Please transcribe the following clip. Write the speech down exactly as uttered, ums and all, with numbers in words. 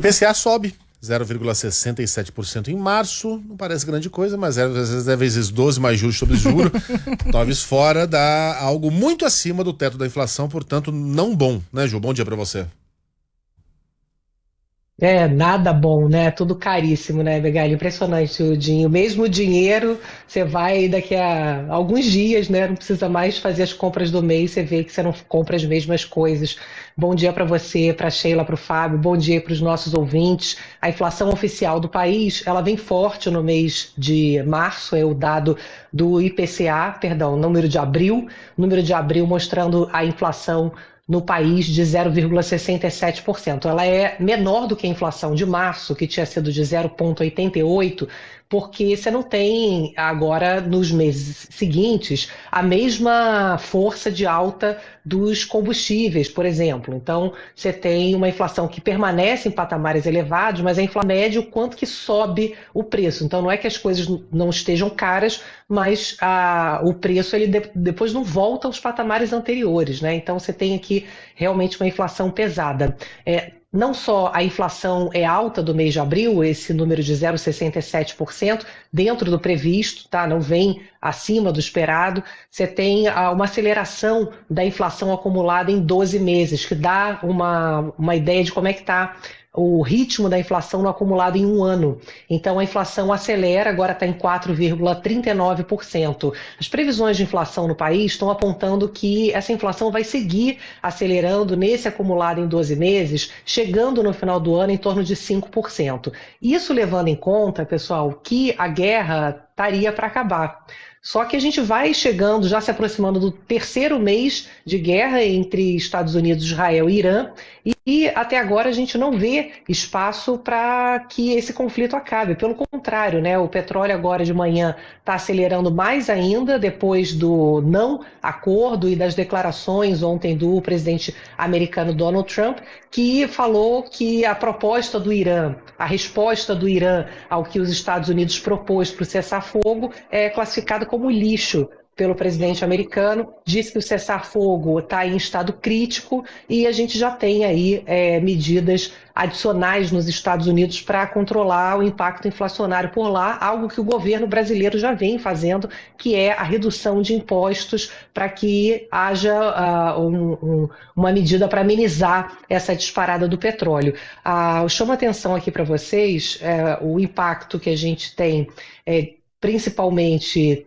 I P C A sobe zero vírgula sessenta e sete por cento em março, não parece grande coisa, mas é vezes doze mais juros sobre juro, talvez fora dá algo muito acima do teto da inflação, portanto não bom, né, Ju? Bom dia para você. É, nada bom, né? Tudo caríssimo, né, Begali? Impressionante o dinheiro. Mesmo o dinheiro, você vai daqui a alguns dias, né? Não precisa mais fazer as compras do mês, você vê que você não compra as mesmas coisas. Bom dia para você, para Sheila, para o Fábio, bom dia para os nossos ouvintes. A inflação oficial do país, ela vem forte no mês de março, é o dado do I P C A, perdão, número de abril, número de abril mostrando a inflação no país de zero vírgula sessenta e sete por cento. Ela é menor do que a inflação de março, que tinha sido de zero vírgula oitenta e oito por cento, porque você não tem agora, nos meses seguintes, a mesma força de alta dos combustíveis, por exemplo. Então, você tem uma inflação que permanece em patamares elevados, mas a inflação mede o quanto que sobe o preço. Então, não é que as coisas não estejam caras, mas a, o preço ele de, depois não volta aos patamares anteriores, né? Então, você tem aqui realmente uma inflação pesada. É, não só a inflação é alta do mês de abril, esse número de zero vírgula sessenta e sete por cento, dentro do previsto, tá? Não vem acima do esperado. Você tem uma aceleração da inflação acumulada em doze meses, que dá uma, uma ideia de como é que está o ritmo da inflação no acumulado em um ano. Então a inflação acelera, agora está em quatro vírgula trinta e nove por cento. As previsões de inflação no país estão apontando que essa inflação vai seguir acelerando nesse acumulado em doze meses, chegando no final do ano em torno de cinco por cento. Isso levando em conta, pessoal, que a guerra estaria para acabar. Só que a gente vai chegando, já se aproximando do terceiro mês de guerra entre Estados Unidos, Israel e Irã, e até agora a gente não vê espaço para que esse conflito acabe. Pelo contrário, né, o petróleo agora de manhã está acelerando mais ainda depois do não acordo e das declarações ontem do presidente americano Donald Trump, que falou que a proposta do Irã, a resposta do Irã ao que os Estados Unidos propôs para o cessar-fogo é classificada como lixo pelo presidente americano, disse que o cessar-fogo está em estado crítico e a gente já tem aí é, medidas adicionais nos Estados Unidos para controlar o impacto inflacionário por lá, algo que o governo brasileiro já vem fazendo, que é a redução de impostos para que haja uh, um, um, uma medida para amenizar essa disparada do petróleo. Uh, eu chamo a atenção aqui para vocês uh, o impacto que a gente tem uh, principalmente